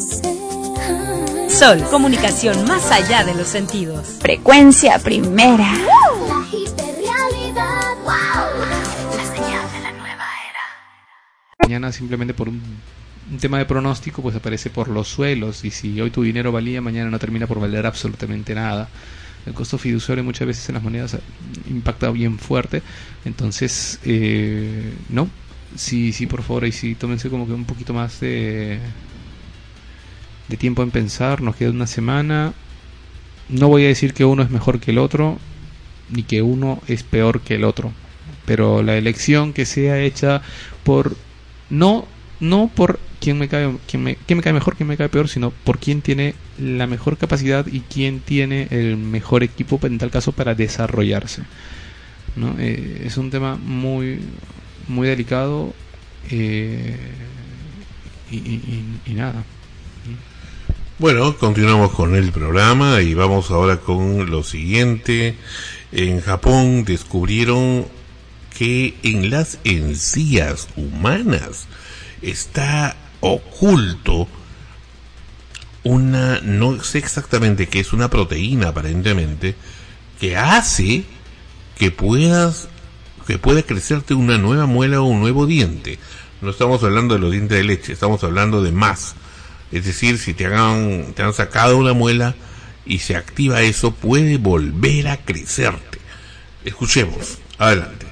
Sol, comunicación más allá de los sentidos. Frecuencia primera. La hiperrealidad. La señal de la nueva era. Mañana simplemente por un tema de pronóstico pues aparece por los suelos, y si hoy tu dinero valía, mañana no termina por valer absolutamente nada. El costo fiduciario muchas veces en las monedas impacta bien fuerte, entonces no, sí, por favor, ahí sí tómense como que un poquito más de tiempo en pensar. Nos queda una semana. No voy a decir que uno es mejor que el otro, ni que uno es peor que el otro, pero la elección que sea hecha por no por quién me cae mejor, quién me cae peor, sino por quién tiene la mejor capacidad y quién tiene el mejor equipo en tal caso para desarrollarse, ¿no? Es un tema muy muy delicado, y nada. Bueno, continuamos con el programa y vamos ahora con lo siguiente. En Japón descubrieron que en las encías humanas está oculto no sé exactamente qué es, una proteína aparentemente que hace que pueda crecerte una nueva muela o un nuevo diente. No estamos hablando de los dientes de leche, estamos hablando de más. Es decir, si te han sacado una muela y se activa eso, puede volver a crecerte. Escuchemos, adelante.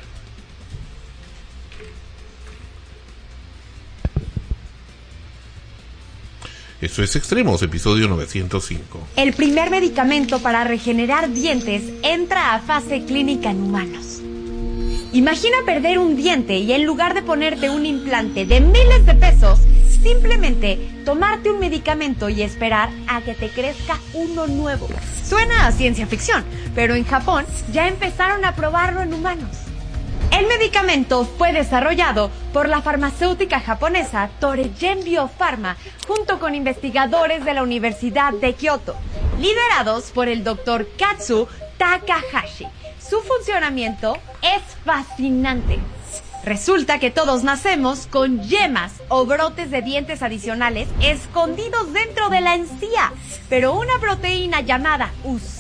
Eso es Extremos, episodio 905. El primer medicamento para regenerar dientes entra a fase clínica en humanos. Imagina perder un diente y en lugar de ponerte un implante de miles de pesos, simplemente tomarte un medicamento y esperar a que te crezca uno nuevo. Suena a ciencia ficción, pero en Japón ya empezaron a probarlo en humanos. El medicamento fue desarrollado por la farmacéutica japonesa Toregen Biopharma junto con investigadores de la Universidad de Kioto, liderados por el Dr. Katsu Takahashi. Su funcionamiento es fascinante. Resulta que todos nacemos con yemas o brotes de dientes adicionales escondidos dentro de la encía, pero una proteína llamada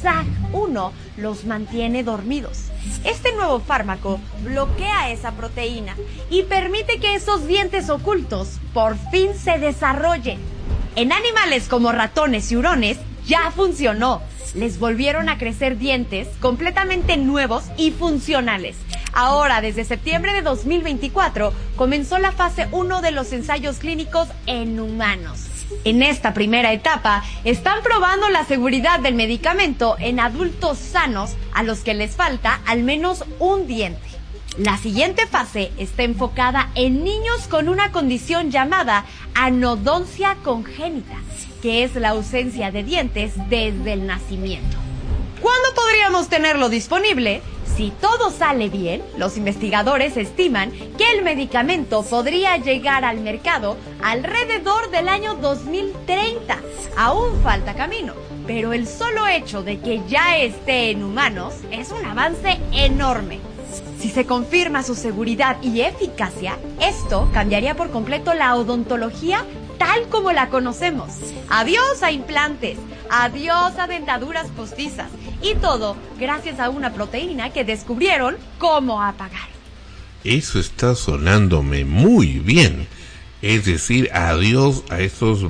USAG1 los mantiene dormidos. Este nuevo fármaco bloquea esa proteína y permite que esos dientes ocultos por fin se desarrollen. En animales como ratones y hurones ya funcionó. Les volvieron a crecer dientes completamente nuevos y funcionales. Ahora, desde septiembre de 2024, comenzó la fase 1 de los ensayos clínicos en humanos. En esta primera etapa, están probando la seguridad del medicamento en adultos sanos a los que les falta al menos un diente. La siguiente fase está enfocada en niños con una condición llamada anodoncia congénita, que es la ausencia de dientes desde el nacimiento. ¿Cuándo podríamos tenerlo disponible? Si todo sale bien, los investigadores estiman que el medicamento podría llegar al mercado alrededor del año 2030. Aún falta camino, pero el solo hecho de que ya esté en humanos es un avance enorme. Si se confirma su seguridad y eficacia, esto cambiaría por completo la odontología tal como la conocemos. Adiós a implantes, adiós a dentaduras postizas, y todo gracias a una proteína que descubrieron cómo apagar. Eso está sonándome muy bien. Es decir, adiós a esos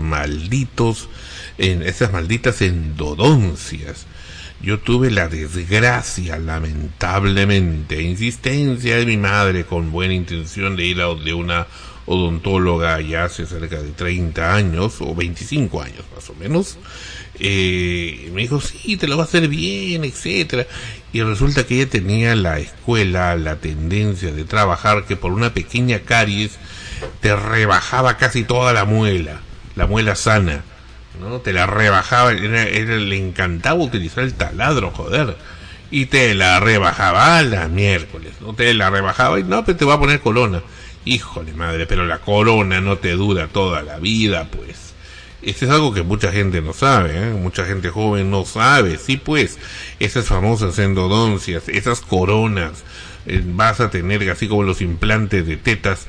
esas malditas endodoncias. Yo tuve la desgracia, lamentablemente, insistencia de mi madre con buena intención de ir a de una odontóloga ya hace cerca de 30 años o 25 años más o menos. Me dijo, sí, te lo va a hacer bien, etcétera. Y resulta que ella tenía la escuela, la tendencia de trabajar que por una pequeña caries te rebajaba casi toda la muela sana, ¿no? Te la rebajaba, le encantaba utilizar el taladro, joder. Y te la rebajaba a la miércoles, ¿no? Te la rebajaba y no, pero te va a poner corona. Híjole madre, pero la corona no te dura toda la vida, pues. Esto es algo que mucha gente no sabe, mucha gente joven no sabe. Sí, pues, esas famosas endodoncias, esas coronas, vas a tener, así como los implantes de tetas,